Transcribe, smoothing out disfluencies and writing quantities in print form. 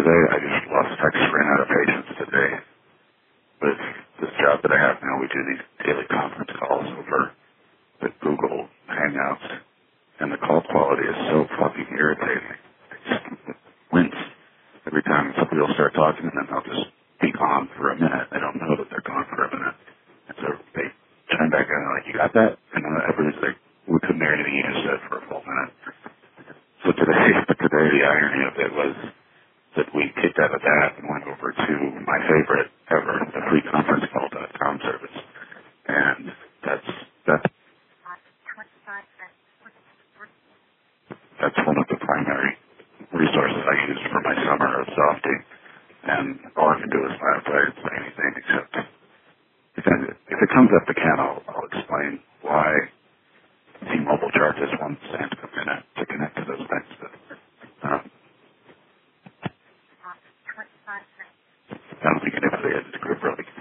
today I just lost text, ran out of patience today. With this job that I have now, we do these daily conference calls over the Google Hangouts, and the call quality is so fucking irritating. I just wince every time somebody will start talking, and then they'll just be gone for a minute. They don't know that they're gone for a minute. And so they chime back in and they're like, you got that? And then everybody's like, we couldn't hear anything you just said for a full minute. So today the irony of it was that we kicked out of that and went over to my favorite ever, the free conference call.com service. And that's one of the primary resources I use for my summer of softy. And all I can do is laugh. I didn't say anything except if it comes up again, I'll explain why T-Mobile charges 1 cent a minute to connect to those things. But I don't think anybody in this group really